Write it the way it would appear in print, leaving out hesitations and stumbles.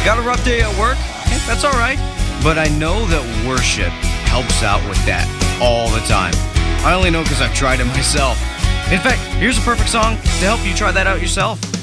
Got a rough day at work? That's all right. But I know that worship helps out with that all the time. I only know because I've tried it myself. In fact, here's a perfect song to help you try that out yourself.